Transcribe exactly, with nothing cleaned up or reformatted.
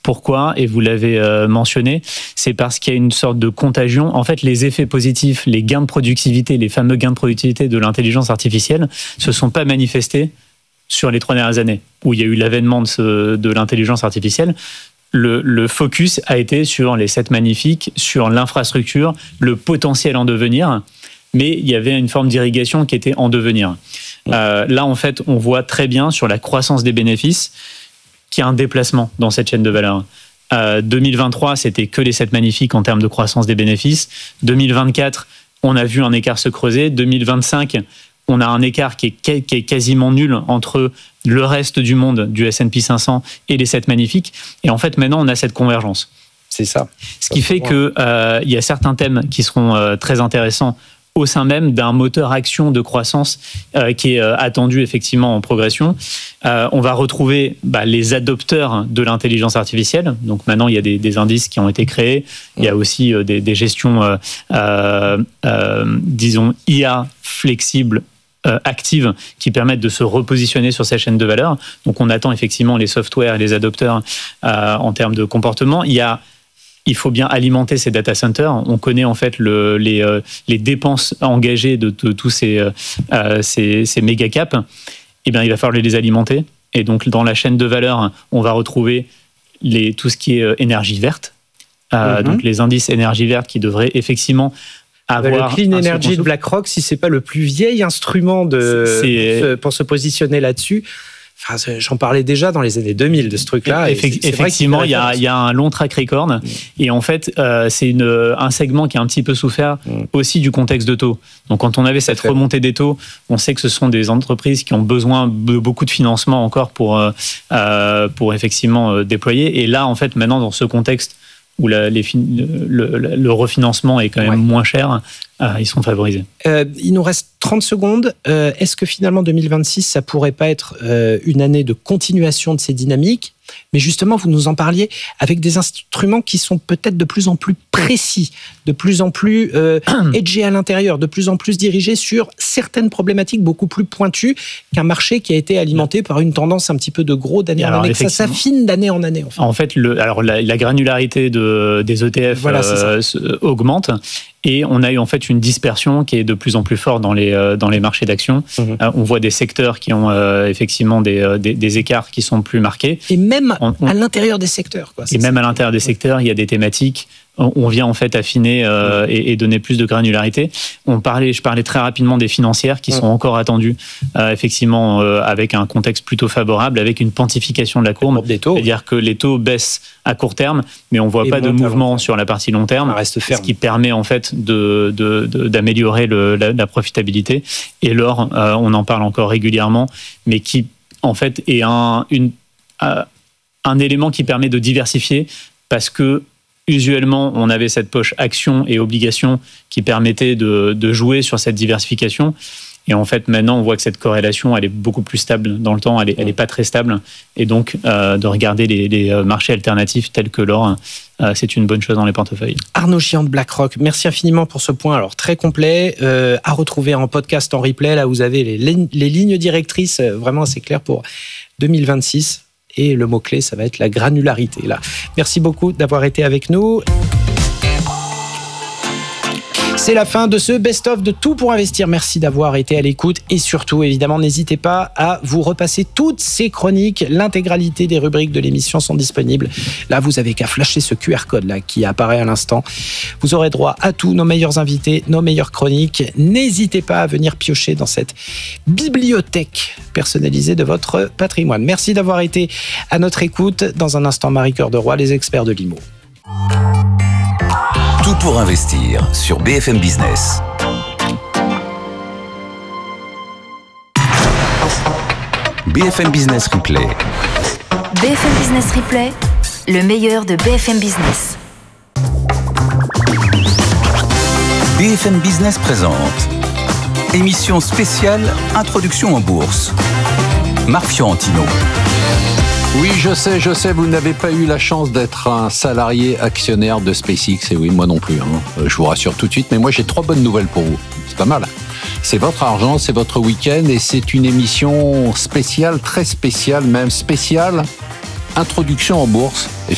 Pourquoi ? Et vous l'avez euh, mentionné, c'est parce qu'il y a une sorte de contagion. En fait, les effets positifs, les gains de productivité, les fameux gains de productivité de l'intelligence artificielle, se sont pas manifestés sur les trois dernières années, où il y a eu l'avènement de, ce, de l'intelligence artificielle. Le, le focus a été sur les sept magnifiques, sur l'infrastructure, le potentiel en devenir, mais il y avait une forme d'irrigation qui était en devenir. Euh, là, en fait, on voit très bien sur la croissance des bénéfices qu'il y a un déplacement dans cette chaîne de valeur. Euh, deux mille vingt-trois, c'était que les sept magnifiques en termes de croissance des bénéfices. deux mille vingt-quatre, on a vu un écart se creuser. deux mille vingt-cinq, on a un écart qui est, qui est quasiment nul entre le reste du monde, du S and P cinq cents et les sept magnifiques. Et en fait, maintenant, on a cette convergence. C'est ça. Ce qui fait qu'il euh, y a certains thèmes qui seront euh, très intéressants au sein même d'un moteur action de croissance euh, qui est euh, attendu effectivement en progression. Euh, on va retrouver bah, les adopteurs de l'intelligence artificielle. Donc maintenant, il y a des, des indices qui ont été créés. Il y a aussi euh, des, des gestions, euh, euh, euh, disons, I A flexibles, euh, actives, qui permettent de se repositionner sur ces chaînes de valeur. Donc on attend effectivement les softwares et les adopteurs euh, en termes de comportement. Il y a Il faut bien alimenter ces data centers. On connaît en fait le, les, euh, les dépenses engagées de, de, de tous ces, euh, ces, ces méga caps. Eh bien, il va falloir les alimenter. Et donc, dans la chaîne de valeur, on va retrouver les, tout ce qui est énergie verte. Euh, mm-hmm. Donc, les indices énergie verte qui devraient effectivement avoir... Le Clean Energy de BlackRock, si ce n'est pas le plus vieil instrument de, c'est... pour se positionner là-dessus. Enfin, j'en parlais déjà dans les années deux mille de ce truc-là. Effect- c'est, c'est effectivement, il y, a, il y a un long track record. Mmh. Et en fait, euh, c'est une, un segment qui a un petit peu souffert mmh. aussi du contexte de taux. Donc, quand on avait cette remontée des taux, on sait que ce sont des entreprises qui ont besoin de beaucoup de financement encore pour, euh, pour effectivement euh, déployer. Et là, en fait, maintenant, dans ce contexte où la, les, le, le, le refinancement est quand même ouais. moins cher, euh, ils sont favorisés. Euh, il nous reste trente secondes. Euh, est-ce que finalement deux mille vingt-six, ça pourrait pas être euh, une année de continuation de ces dynamiques ? Mais justement, vous nous en parliez avec des instruments qui sont peut-être de plus en plus précis, de plus en plus euh, edgés à l'intérieur, de plus en plus dirigés sur certaines problématiques beaucoup plus pointues qu'un marché qui a été alimenté par une tendance un petit peu de gros d'année alors, en année, que ça s'affine d'année en année. En fait, en fait le, alors la, la granularité de, des E T F voilà, euh, augmente. Et on a eu en fait une dispersion qui est de plus en plus forte dans les, euh, dans les marchés d'actions. Mmh. Euh, on voit des secteurs qui ont euh, effectivement des, euh, des, des écarts qui sont plus marqués. Et même on, on, à l'intérieur des secteurs. Quoi, et même à l'intérieur des secteurs, il y a des thématiques. On vient en fait affiner euh, et, et donner plus de granularité. On parlait, je parlais très rapidement des financières qui sont encore attendues, euh, effectivement, euh, avec un contexte plutôt favorable, avec une pontification de la courbe. Des taux. C'est-à-dire que les taux baissent à court terme, mais on ne voit et pas de mouvement sur la partie long terme, reste ferme. Ce qui permet en fait de, de, de, d'améliorer le, la, la profitabilité. Et l'or, euh, on en parle encore régulièrement, mais qui en fait est un, une, euh, un élément qui permet de diversifier parce que usuellement, on avait cette poche actions et obligations qui permettait de, de jouer sur cette diversification. Et en fait, maintenant, on voit que cette corrélation, elle est beaucoup plus stable dans le temps. Elle n'est elle est pas très stable. Et donc, euh, de regarder les, les marchés alternatifs tels que l'or, euh, c'est une bonne chose dans les portefeuilles. Arnaud Chiant de BlackRock, merci infiniment pour ce point. Alors, très complet, euh, à retrouver en podcast, en replay. Là, vous avez les, les lignes directrices, vraiment assez claires pour deux mille vingt-six. Et le mot-clé, ça va être la granularité. Là. Merci beaucoup d'avoir été avec nous. C'est la fin de ce best-of de Tout pour investir. Merci d'avoir été à l'écoute et surtout, évidemment, n'hésitez pas à vous repasser toutes ces chroniques. L'intégralité des rubriques de l'émission sont disponibles. Là, vous avez qu'à flasher ce Q R code là qui apparaît à l'instant. Vous aurez droit à tous nos meilleurs invités, nos meilleures chroniques. N'hésitez pas à venir piocher dans cette bibliothèque personnalisée de votre patrimoine. Merci d'avoir été à notre écoute. Dans un instant, Marie Cœur de Roy, les experts de l'I M O. Tout pour investir sur B F M Business. B F M Business Replay. B F M Business Replay, le meilleur de B F M Business. B F M Business présente émission spéciale Introduction en bourse. Marc Fiorentino. Oui, je sais, je sais, vous n'avez pas eu la chance d'être un salarié actionnaire de SpaceX. Et oui, moi non plus, hein. Je vous rassure tout de suite. Mais moi, j'ai trois bonnes nouvelles pour vous. C'est pas mal. C'est votre argent, c'est votre week-end et c'est une émission spéciale, très spéciale, même spéciale, Introduction en bourse. Et